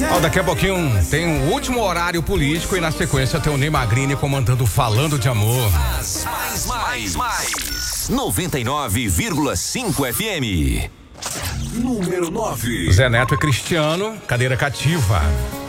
Daqui a pouquinho tem um último horário político e na sequência tem o Ney Magrini comandando Falando de Amor. Mais. 99,5 FM. Número 9. Zé Neto e Cristiano, Cadeira Cativa.